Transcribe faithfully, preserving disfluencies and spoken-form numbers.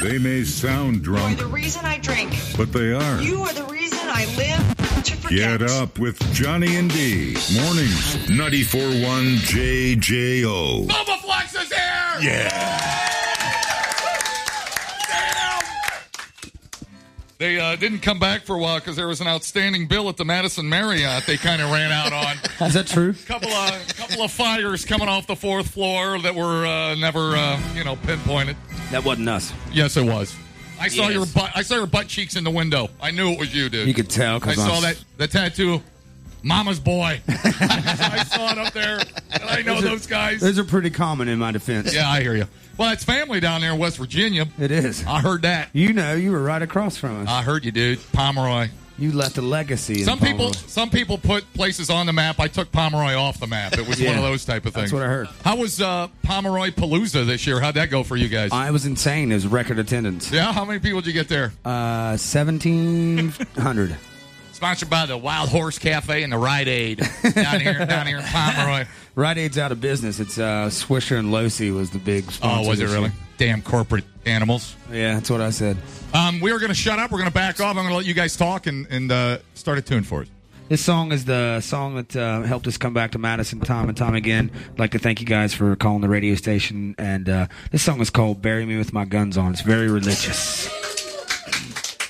They may sound drunk. You're the reason I drink. But they are. You are the reason I live to forget. Get up with Johnny and D. Mornings, ninety-four point one J J O. Bubba Flex is here! Yeah. They uh, didn't come back for a while because there was an outstanding bill at the Madison Marriott they kind of ran out on. Is that true? couple of couple of fires coming off the fourth floor that were uh, never, uh, you know, pinpointed. That wasn't us. Yes, it was. I saw Yes. your butt. I saw your butt cheeks in the window. I knew it was you, dude. You could tell I because saw that the tattoo. Mama's boy. I saw it up there. And I know those, those are, guys. those are pretty common in my defense. Yeah, I hear you. Well, it's family down there in West Virginia. It is. I heard that. You know, you were right across from us. I heard you, dude. Pomeroy. You left a legacy. Some in people, Pomeroy. some people put places on the map. I took Pomeroy off the map. It was Yeah, one of those type of things. that's what I heard. How was uh, Pomeroy Palooza this year? How'd that go for you guys? I was insane. It was record attendance. Yeah, how many people did you get there? Uh, seventeen hundred. Sponsored by the Wild Horse Cafe and the Rite Aid down here, down here in Pomeroy. Rite Aid's out of business. It's uh, Swisher and Losi was the big sponsor. Oh, was it this really? year. Damn corporate animals. Yeah, that's what I said. Um, we are going to shut up. We're going to back off. I'm going to let you guys talk and, and uh, start a tune for us. This song is the song that uh, helped us come back to Madison time and time again. I'd like to thank you guys for calling the radio station. And uh, this song is called Bury Me With My Guns On. It's very religious.